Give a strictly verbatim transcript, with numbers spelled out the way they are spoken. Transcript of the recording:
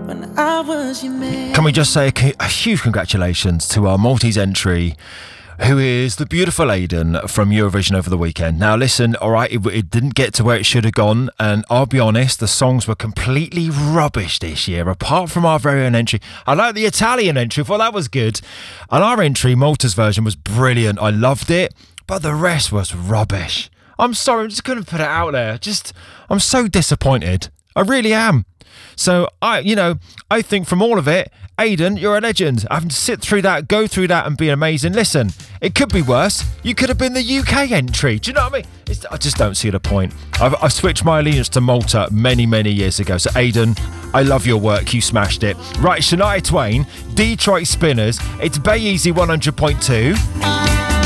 when I was your man. Can we just say a, a huge congratulations to our Maltese entry, who is the beautiful Aiden from Eurovision over the weekend. Now listen, alright, it, it didn't get to where it should have gone, and I'll be honest, the songs were completely rubbish this year, apart from our very own entry. I like the Italian entry, thought that was good, and our entry, Malta's version, was brilliant. I loved it, but the rest was rubbish. I'm sorry, I just couldn't put it out there. Just, I'm so disappointed. I really am. So, I, you know, I think from all of it, Aiden, you're a legend. Having to sit through that, go through that and be amazing. Listen, it could be worse. You could have been the U K entry. Do you know what I mean? It's, I just don't see the point. I've, I've switched my allegiance to Malta many, many years ago. So, Aiden, I love your work. You smashed it. Right, Shania Twain, Detroit Spinners. It's Bay Easy one hundred point two.